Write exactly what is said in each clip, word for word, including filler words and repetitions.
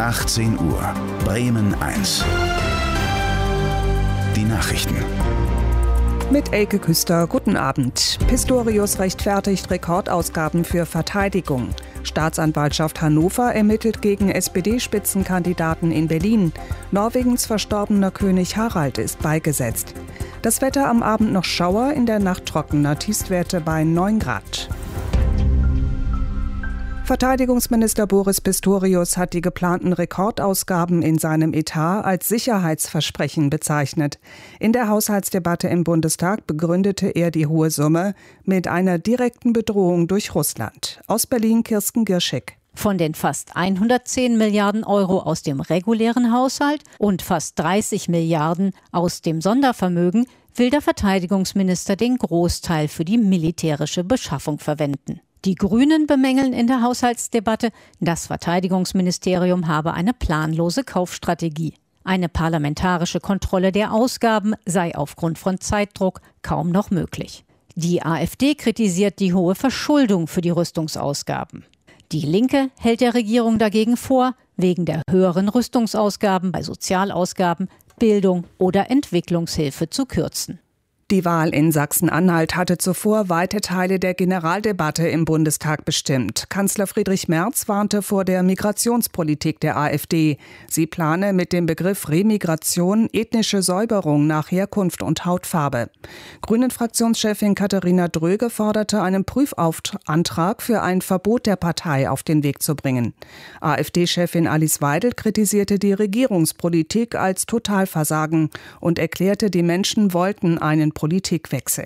achtzehn Uhr, Bremen eins. Die Nachrichten. Mit Elke Küster, guten Abend. Pistorius rechtfertigt Rekordausgaben für Verteidigung. Staatsanwaltschaft Hannover ermittelt gegen S P D-Spitzenkandidaten in Berlin. Norwegens verstorbener König Harald ist beigesetzt. Das Wetter am Abend noch Schauer, in der Nacht trockener, Tiefstwerte bei neun Grad. Verteidigungsminister Boris Pistorius hat die geplanten Rekordausgaben in seinem Etat als Sicherheitsversprechen bezeichnet. In der Haushaltsdebatte im Bundestag begründete er die hohe Summe mit einer direkten Bedrohung durch Russland. Aus Berlin Kirsten Girschek. Von den fast hundertzehn Milliarden Euro aus dem regulären Haushalt und fast dreißig Milliarden aus dem Sondervermögen will der Verteidigungsminister den Großteil für die militärische Beschaffung verwenden. Die Grünen bemängeln in der Haushaltsdebatte, das Verteidigungsministerium habe eine planlose Kaufstrategie. Eine parlamentarische Kontrolle der Ausgaben sei aufgrund von Zeitdruck kaum noch möglich. Die AfD kritisiert die hohe Verschuldung für die Rüstungsausgaben. Die Linke hält der Regierung dagegen vor, wegen der höheren Rüstungsausgaben bei Sozialausgaben, Bildung oder Entwicklungshilfe zu kürzen. Die Wahl in Sachsen-Anhalt hatte zuvor weite Teile der Generaldebatte im Bundestag bestimmt. Kanzler Friedrich Merz warnte vor der Migrationspolitik der AfD. Sie plane mit dem Begriff Remigration ethnische Säuberung nach Herkunft und Hautfarbe. Grünen-Fraktionschefin Katharina Dröge forderte einen Prüfantrag für ein Verbot der Partei auf den Weg zu bringen. AfD-Chefin Alice Weidel kritisierte die Regierungspolitik als Totalversagen und erklärte, die Menschen wollten einen Politikwechsel.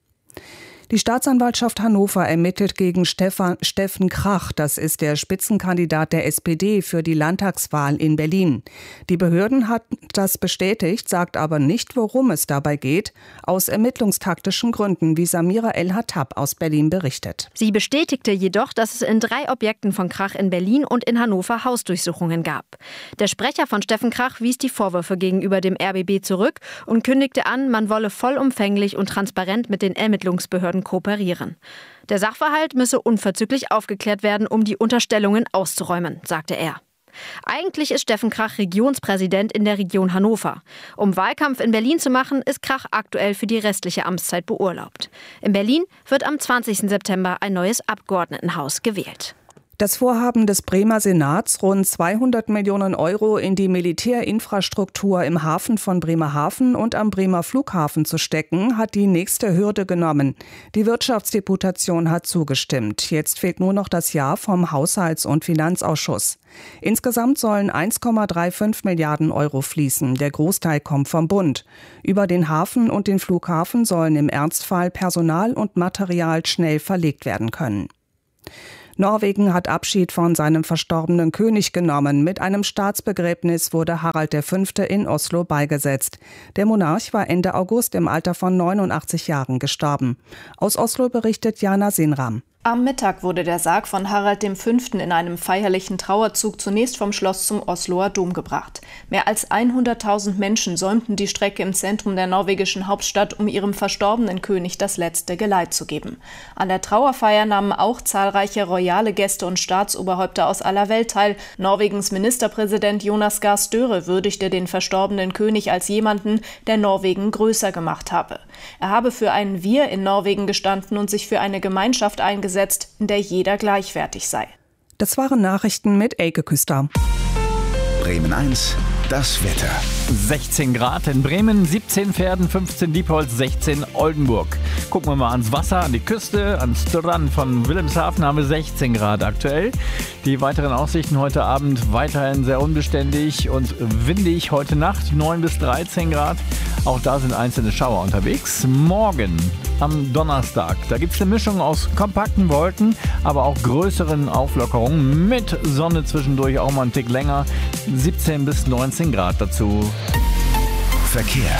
Die Staatsanwaltschaft Hannover ermittelt gegen Stefan, Steffen Krach, das ist der Spitzenkandidat der S P D für die Landtagswahl in Berlin. Die Behörden hatten das bestätigt, sagt aber nicht, worum es dabei geht, aus ermittlungstaktischen Gründen, wie Samira El-Hattab aus Berlin berichtet. Sie bestätigte jedoch, dass es in drei Objekten von Krach in Berlin und in Hannover Hausdurchsuchungen gab. Der Sprecher von Steffen Krach wies die Vorwürfe gegenüber dem R B B zurück und kündigte an, man wolle vollumfänglich und transparent mit den Ermittlungsbehörden kooperieren. Der Sachverhalt müsse unverzüglich aufgeklärt werden, um die Unterstellungen auszuräumen, sagte er. Eigentlich ist Steffen Krach Regionspräsident in der Region Hannover. Um Wahlkampf in Berlin zu machen, ist Krach aktuell für die restliche Amtszeit beurlaubt. In Berlin wird am zwanzigsten September ein neues Abgeordnetenhaus gewählt. Das Vorhaben des Bremer Senats, rund zweihundert Millionen Euro in die Militärinfrastruktur im Hafen von Bremerhaven und am Bremer Flughafen zu stecken, hat die nächste Hürde genommen. Die Wirtschaftsdeputation hat zugestimmt. Jetzt fehlt nur noch das Ja vom Haushalts- und Finanzausschuss. Insgesamt sollen eins Komma fünfunddreißig Milliarden Euro fließen. Der Großteil kommt vom Bund. Über den Hafen und den Flughafen sollen im Ernstfall Personal und Material schnell verlegt werden können. Norwegen hat Abschied von seinem verstorbenen König genommen. Mit einem Staatsbegräbnis wurde Harald der Fünfte in Oslo beigesetzt. Der Monarch war Ende August im Alter von neunundachtzig Jahren gestorben. Aus Oslo berichtet Jana Sinram. Am Mittag wurde der Sarg von Harald der Fünfte in einem feierlichen Trauerzug zunächst vom Schloss zum Osloer Dom gebracht. Mehr als hunderttausend Menschen säumten die Strecke im Zentrum der norwegischen Hauptstadt, um ihrem verstorbenen König das letzte Geleit zu geben. An der Trauerfeier nahmen auch zahlreiche royale Gäste und Staatsoberhäupter aus aller Welt teil. Norwegens Ministerpräsident Jonas Gahr Støre würdigte den verstorbenen König als jemanden, der Norwegen größer gemacht habe. Er habe für ein Wir in Norwegen gestanden und sich für eine Gemeinschaft eingesetzt, in der jeder gleichwertig sei. Das waren Nachrichten mit Elke Küster. Bremen eins, das Wetter. sechzehn Grad in Bremen, siebzehn Verden, fünfzehn Diepholz, sechzehn Oldenburg. Gucken wir mal ans Wasser, an die Küste, ans Strand von Wilhelmshaven haben wir sechzehn Grad aktuell. Die weiteren Aussichten heute Abend weiterhin sehr unbeständig und windig. Heute Nacht neun bis dreizehn Grad. Auch da sind einzelne Schauer unterwegs. Morgen am Donnerstag, da gibt es eine Mischung aus kompakten Wolken, aber auch größeren Auflockerungen mit Sonne zwischendurch, auch mal einen Tick länger. siebzehn bis neunzehn Grad dazu. Verkehr.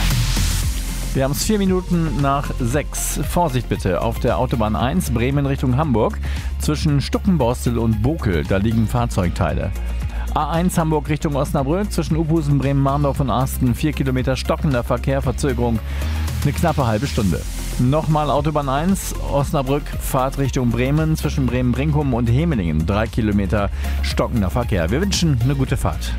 Wir haben es vier Minuten nach sechs. Vorsicht bitte auf der Autobahn eins Bremen Richtung Hamburg. Zwischen Stuckenborstel und Bokel, da liegen Fahrzeugteile. A eins Hamburg Richtung Osnabrück, zwischen Uphusen, Bremen, Marndorf und Arsten. vier Kilometer stockender Verkehr, Verzögerung eine knappe halbe Stunde. Nochmal Autobahn eins, Osnabrück, Fahrt Richtung Bremen, zwischen Bremen-Brinkum und Hemelingen. Drei Kilometer stockender Verkehr. Wir wünschen eine gute Fahrt.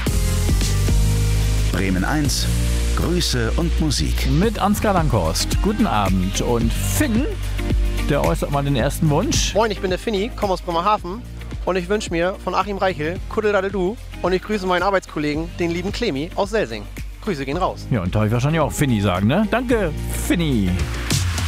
Bremen eins, Grüße und Musik. Mit Ansgar Langhorst. Guten Abend. Und Finn, der äußert mal den ersten Wunsch. Moin, ich bin der Finny, komme aus Bremerhaven und ich wünsche mir von Achim Reichel Kuddeldadelu und ich grüße meinen Arbeitskollegen, den lieben Clemi aus Selsing. Grüße gehen raus. Ja, und darf ich wahrscheinlich auch Finny sagen, ne? Danke, Finny.